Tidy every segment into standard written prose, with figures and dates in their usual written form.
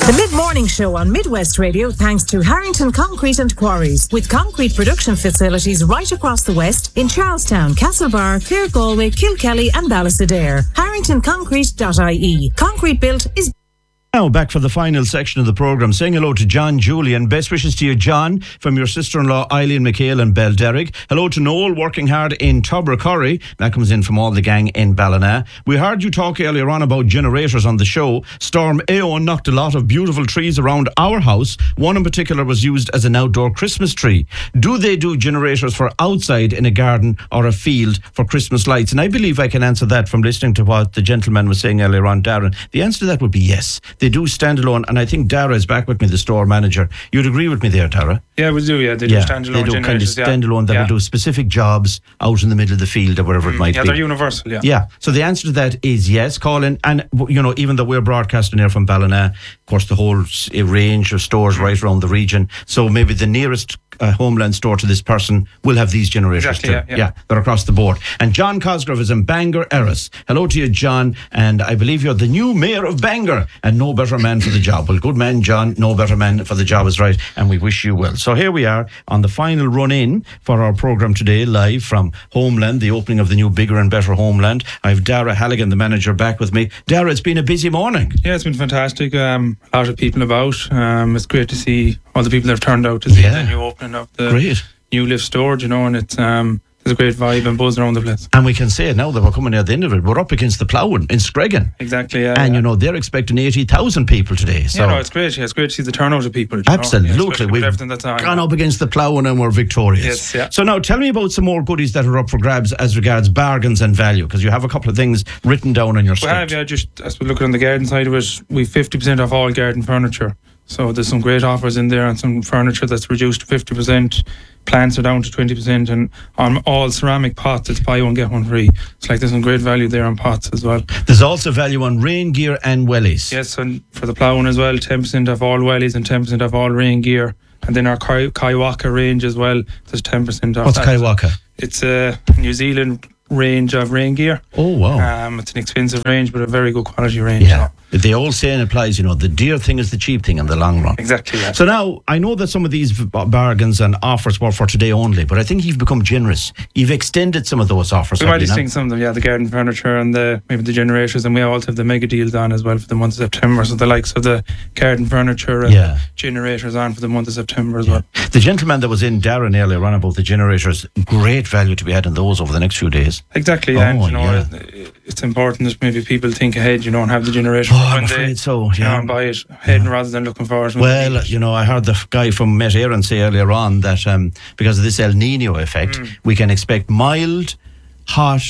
The mid-morning show on Midwest Radio thanks to Harrington Concrete and Quarries, with concrete production facilities right across the West in Charlestown, Castlebar, Clare, Galway, Kilkelly and Ballastadair. HarringtonConcrete.ie. Concrete built is... Now back for the final section of the programme, saying hello to John Julian. Best wishes to you, John, from your sister-in-law Eileen McHale in Belderrick. Hello to Noel, working hard in Tubbercurry. That comes in from all the gang in Ballina. We heard you talk earlier on about generators on the show. Storm Aon knocked a lot of beautiful trees around our house. One in particular was used as an outdoor Christmas tree. Do they do generators for outside in a garden or a field for Christmas lights? And I believe I can answer that from listening to what the gentleman was saying earlier on, Darren. The answer to that would be yes. They do standalone, and I think Dara is back with me, the store manager. You'd agree with me there, Dara? Yeah, we do, yeah. They do standalone they do generators. Kind of standalone that will do specific jobs out in the middle of the field or wherever it might be. Yeah, they're universal, yeah. Yeah, so the answer to that is yes. Call in, and you know, even though we're broadcasting here from Ballina, of course, the whole range of stores right around the region, so maybe the nearest Homeland store to this person will have these generators too. Yeah, they're across the board. And John Cosgrove is in Bangor, Erris. Hello to you, John, and I believe you're the new mayor of Bangor, and no better man for the job. Well, good man, John, no better man for the job is right, and we wish you well. So here we are on the final run-in for our programme today, live from Homeland, the opening of the new bigger and better Homeland. I have Dara Halligan, the manager, back with me. Dara, it's been a busy morning. Yeah, it's been fantastic. A lot of people about. It's great to see all the people that have turned out to see the new opening of the new lift store, you know, and it's there's a great vibe and buzz around the place. And we can say now that we're coming at the end of it, we're up against the Ploughin in Screggan. Exactly, yeah. And, you know, they're expecting 80,000 people today. So. Yeah, no, it's great. Yeah, it's great to see the turnout of people. Absolutely. We've that's gone up against the Ploughin and we're victorious. Yes, yeah. So now tell me about some more goodies that are up for grabs as regards bargains and value, because you have a couple of things written down on your script. We have, yeah, just as we look on the garden side of it, we've 50% off all garden furniture. So there's some great offers in there on some furniture that's reduced to 50%. Plants are down to 20%, and on all ceramic pots it's buy one get one free. It's like there's some great value there on pots as well. There's also value on rain gear and wellies. Yes, and for the ploughing as well, 10% off all wellies and 10% off all rain gear. And then our Kaiwaka range as well, there's 10% off. What's Kaiwaka? It's a New Zealand range of rain gear. Oh wow. It's an expensive range but a very good quality range. Yeah. The old saying applies, you know, the dear thing is the cheap thing in the long run. Exactly, yeah. So now, I know that some of these bargains and offers were for today only, but I think you've become generous. You've extended some of those offers. We've already seen some of them, yeah, the garden furniture and maybe the generators, and we also have the mega deals on as well for the month of September, so the likes of the garden furniture and the generators on for the month of September as well. The gentleman that was in Darren earlier on about the generators, great value to be had in those over the next few days. Exactly, yeah. And, you know, it's important that maybe people think ahead, you know, and have the generator I'm afraid so, yeah. And buy it ahead rather than looking forward. Well, you know, I heard the guy from Met Éireann say earlier on that because of this El Nino effect, we can expect mild, hot,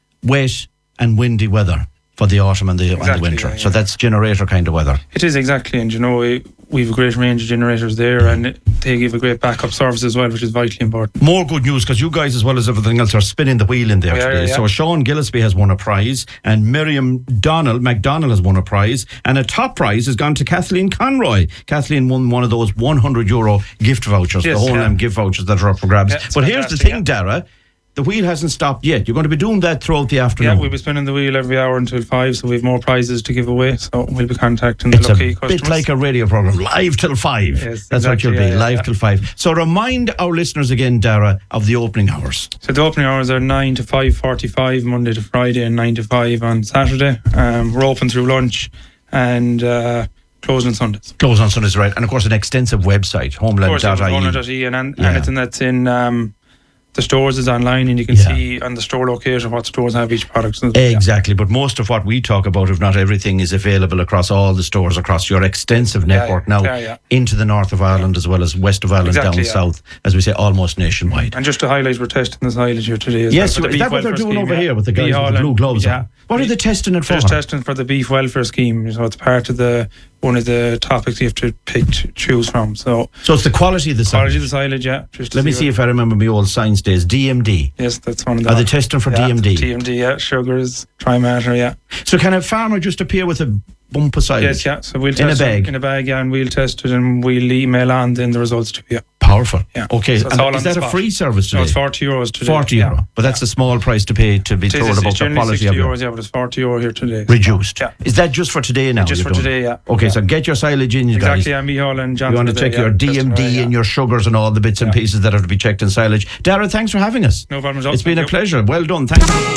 wet and windy weather for the autumn and the winter. So that's generator kind of weather. It is, exactly. And, you know, we have a great range of generators there, and they give a great backup service as well, which is vitally important. More good news, because you guys, as well as everything else, are spinning the wheel in there today. So Sean Gillespie has won a prize, and Miriam McDonald has won a prize, and a top prize has gone to Kathleen Conroy. Kathleen won one of those €100 gift vouchers, the whole gift vouchers that are up for grabs. But here's the thing, Dara. The wheel hasn't stopped yet. You're going to be doing that throughout the afternoon. Yeah, we'll be spinning the wheel every hour until 5, so we have more prizes to give away. So we'll be contacting the lucky customers. It's a bit like a radio programme, live till 5. Yes, that's what you'll be, live till 5. So remind our listeners again, Dara, of the opening hours. So the opening hours are 9 to 5:45 Monday to Friday, and 9 to 5 on Saturday. We're open through lunch and closed on Sundays. Closed on Sundays, right. And of course an extensive website, homeland.ie. And anything that's in... the stores is online, and you can see on the store location what stores have each product. Exactly, but most of what we talk about, if not everything, is available across all the stores, across your extensive network into the north of Ireland as well as west of Ireland, down south, as we say, almost nationwide. And just to highlight, we're testing the silage here today. Yes, is that what they're doing over here with the guys with the blue gloves on? What are they testing it for? Just testing for the beef welfare scheme. So it's part of one of the topics you have to choose from. So it's the quality of the silage. Quality of the silage, yeah. Let me see if I remember my old science days. DMD. Yes, that's one of the... Are they testing for DMD? DMD, yeah. Sugars, trimatter, yeah. So can a farmer just appear with a bump of silage? Yes, yeah. So we'll in a test bag. it in a bag, yeah, and we'll test it and we'll email on then the results to you. Powerful. Yeah. Okay, So it's all and on is the that a spot. free service today? No, it's €40 today. 40 euro. Yeah. But that's a small price to pay to be told about the quality of €60, it. yeah, but it's €40 here today. Reduced. Yeah. Is that just for today now? Just you're for doing? today, yeah. Okay, Yeah. so get your silage in, you guys. Exactly, yeah, Micheál and John. You want to check your DMD and your sugars and all the bits and pieces that have to be checked in silage. Dara, thanks for having us. No problem at all. It's been Thank a you. pleasure. Well done. Thanks.